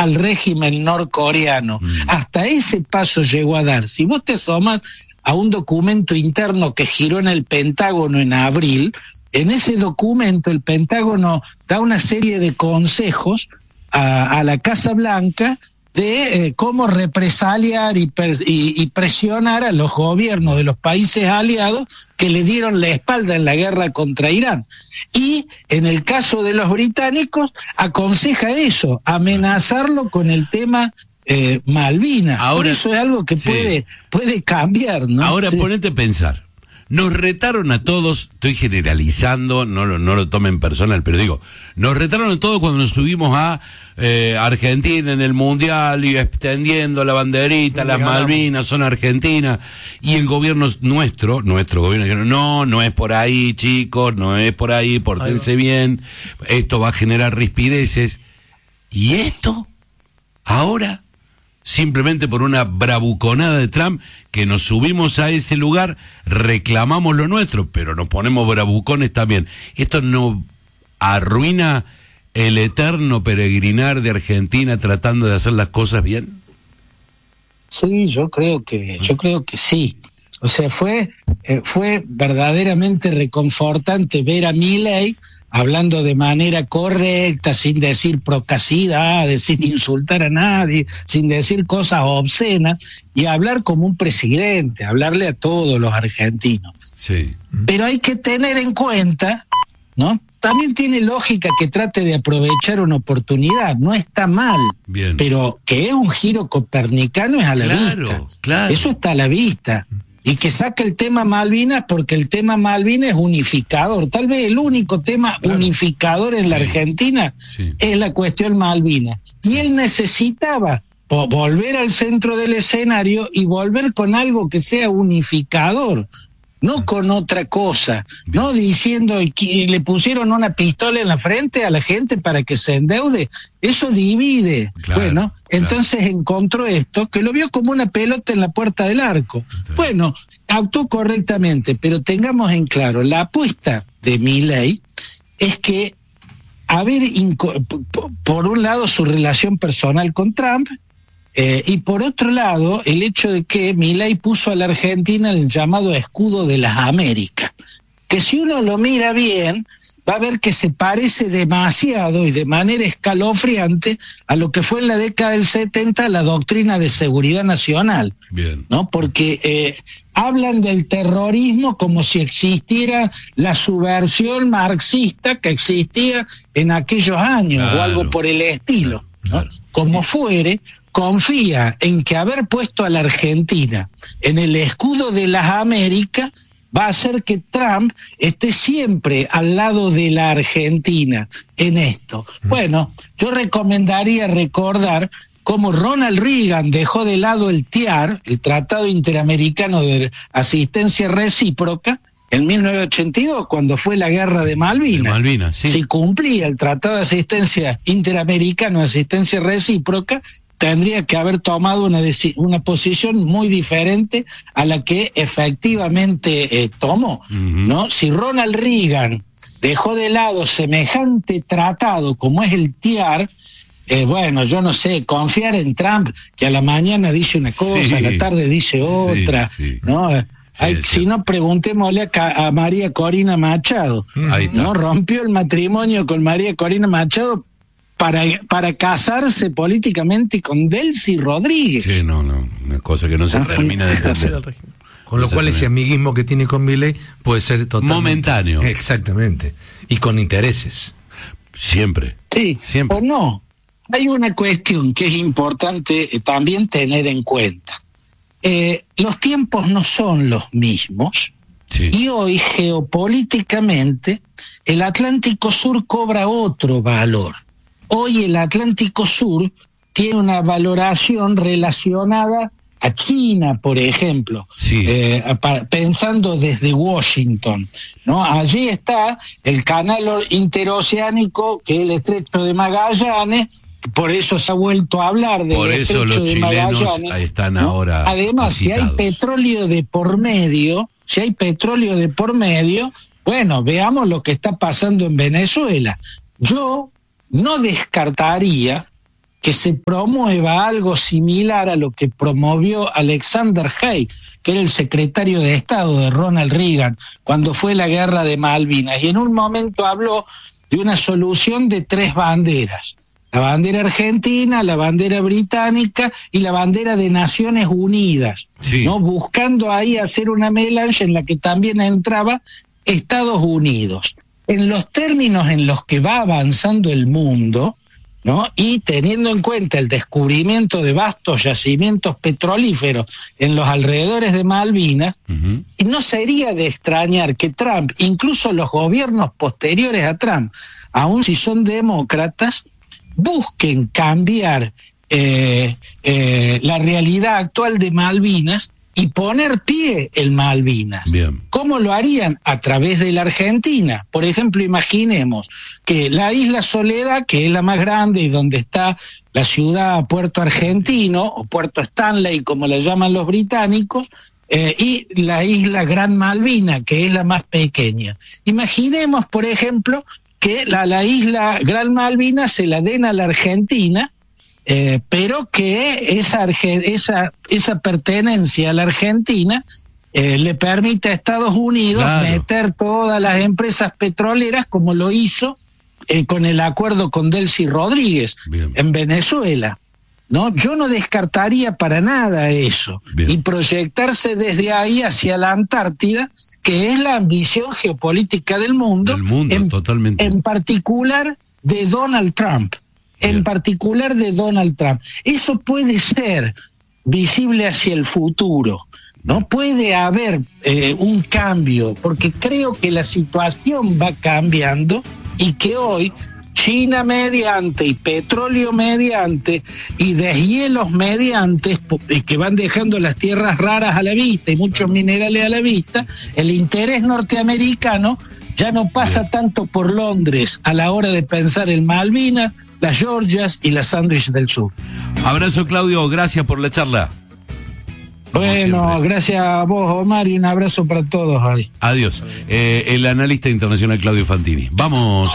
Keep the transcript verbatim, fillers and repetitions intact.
al régimen norcoreano. Mm. Hasta ese paso llegó a dar. Si vos te asomas a un documento interno que giró en el Pentágono en abril, en ese documento el Pentágono da una serie de consejos a, a la Casa Blanca de eh, cómo represaliar y, per, y, y presionar a los gobiernos de los países aliados que le dieron la espalda en la guerra contra Irán. Y en el caso de los británicos aconseja eso, amenazarlo con el tema eh, Malvinas. Ahora, eso es algo que sí. puede, puede cambiar, ¿no? Ahora sí. ponete a pensar. Nos retaron a todos, estoy generalizando, no, lo, no lo tomen personal, pero digo, nos retaron a todos cuando nos subimos a eh, Argentina en el Mundial y extendiendo la banderita, las Malvinas son Argentinas, y el gobierno nuestro, nuestro gobierno, dijeron, no, no es por ahí, chicos, no es por ahí, pórtense bien, esto va a generar rispideces. ¿Y esto? Ahora, simplemente por una bravuconada de Trump, que nos subimos a ese lugar, reclamamos lo nuestro, pero nos ponemos bravucones también. ¿Esto no arruina el eterno peregrinar de Argentina tratando de hacer las cosas bien? Sí, yo creo que, yo creo que sí. O sea, fue, eh, fue verdaderamente reconfortante ver a Milei hablando de manera correcta, sin decir procacidades, sin insultar a nadie, sin decir cosas obscenas, y hablar como un presidente, hablarle a todos los argentinos. Sí. Pero hay que tener en cuenta, ¿no? También tiene lógica que trate de aprovechar una oportunidad, no está mal. Bien. Pero que es un giro copernicano es a la claro, vista. Claro. Eso está a la vista. Y que saque el tema Malvinas porque el tema Malvinas es unificador. Tal vez el único tema claro. unificador en sí. la Argentina sí. es la cuestión Malvinas. Sí. Y él necesitaba volver al centro del escenario y volver con algo que sea unificador, no con otra cosa, bien. No diciendo que le pusieron una pistola en la frente a la gente para que se endeude. Eso divide. Claro, bueno, entonces claro. encontró esto, que lo vio como una pelota en la puerta del arco. Sí. Bueno, actuó correctamente, pero tengamos en claro, la apuesta de Milei es que haber, por un lado, su relación personal con Trump, Eh, y por otro lado, el hecho de que Milei puso a la Argentina el llamado escudo de las Américas, que si uno lo mira bien, va a ver que se parece demasiado y de manera escalofriante a lo que fue en la década del setenta la doctrina de seguridad nacional. Bien. ¿No? Porque eh, hablan del terrorismo como si existiera la subversión marxista que existía en aquellos años, claro. o algo por el estilo. Claro. ¿No? Como fuere, confía en que haber puesto a la Argentina en el escudo de las Américas va a hacer que Trump esté siempre al lado de la Argentina en esto. Bueno, yo recomendaría recordar cómo Ronald Reagan dejó de lado el T I A R, el Tratado Interamericano de Asistencia Recíproca, en mil novecientos ochenta y dos, cuando fue la guerra de Malvinas. De Malvinas, sí. Si cumplía el Tratado de Asistencia Interamericano de Asistencia Recíproca, tendría que haber tomado una, una posición muy diferente a la que efectivamente eh, tomó, uh-huh. ¿no? Si Ronald Reagan dejó de lado semejante tratado como es el T I A R, eh, bueno, yo no sé, confiar en Trump, que a la mañana dice una cosa, sí. a la tarde dice otra, sí, sí. ¿no? Sí, Hay, si no, preguntémosle a, a María Corina Machado, Ahí está. ¿no? Rompió el matrimonio con María Corina Machado para para casarse políticamente con Delcy Rodríguez. Sí, no, no, una cosa que no se termina de entender. Con lo cual ese amiguismo que tiene con Milei puede ser totalmente momentáneo. Exactamente. Y con intereses. Siempre. Sí, siempre. O no. Hay una cuestión que es importante eh, también tener en cuenta. Eh, los tiempos no son los mismos. Sí. Y hoy geopolíticamente el Atlántico Sur cobra otro valor. Hoy el Atlántico Sur tiene una valoración relacionada a China, por ejemplo, sí. eh, pensando desde Washington, ¿no? Allí está el canal interoceánico, que es el Estrecho de Magallanes, por eso se ha vuelto a hablar del por eso Estrecho los de chilenos Magallanes, están ¿no? ahora Además, agitados. si hay petróleo de por medio, si hay petróleo de por medio, bueno, veamos lo que está pasando en Venezuela. Yo no descartaría que se promueva algo similar a lo que promovió Alexander Haig, que era el secretario de Estado de Ronald Reagan cuando fue la guerra de Malvinas, y en un momento habló de una solución de tres banderas: la bandera argentina, la bandera británica y la bandera de Naciones Unidas, sí. ¿no? Buscando ahí hacer una melange en la que también entraba Estados Unidos. En los términos en los que va avanzando el mundo, ¿no? Y teniendo en cuenta el descubrimiento de vastos yacimientos petrolíferos en los alrededores de Malvinas, uh-huh. y no sería de extrañar que Trump, incluso los gobiernos posteriores a Trump, aun si son demócratas, busquen cambiar eh, eh, la realidad actual de Malvinas y poner pie en Malvinas. Bien. ¿Cómo lo harían? A través de la Argentina. Por ejemplo, imaginemos que la isla Soledad, que es la más grande y donde está la ciudad Puerto Argentino, o Puerto Stanley, como la llaman los británicos, eh, y la isla Gran Malvina, que es la más pequeña. Imaginemos, por ejemplo, que la, la isla Gran Malvina se la den a la Argentina, Eh, pero que esa, esa, esa pertenencia a la Argentina eh, le permite a Estados Unidos claro. meter todas las empresas petroleras, como lo hizo eh, con el acuerdo con Delcy Rodríguez Bien. En Venezuela. ¿No? Yo no descartaría para nada eso. Bien. Y proyectarse desde ahí hacia la Antártida, que es la ambición geopolítica del mundo, del mundo en, totalmente. En particular de Donald Trump. En particular de Donald Trump. Eso puede ser visible hacia el futuro, ¿no? Puede haber eh, un cambio, porque creo que la situación va cambiando y que hoy China mediante y petróleo mediante y deshielos mediante, y que van dejando las tierras raras a la vista y muchos minerales a la vista, el interés norteamericano ya no pasa Bien. Tanto por Londres a la hora de pensar en Malvinas, las Georgias y las Sandwich del Sur. Abrazo, Claudio, gracias por la charla. Bueno, gracias a vos, Omar, y un abrazo para todos ahí. Adiós. Eh, el analista internacional Claudio Fantini. Vamos.